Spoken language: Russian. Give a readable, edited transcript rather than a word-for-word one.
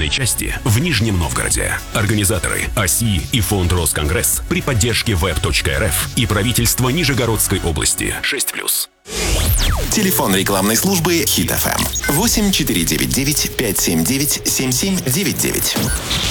выставочной части в Нижнем Новгороде. Организаторы ОСИ и фонд Росконгресс при поддержке web.рф и правительства Нижегородской области. 6+. Телефон рекламной службы Хит FM 8499 579 7799.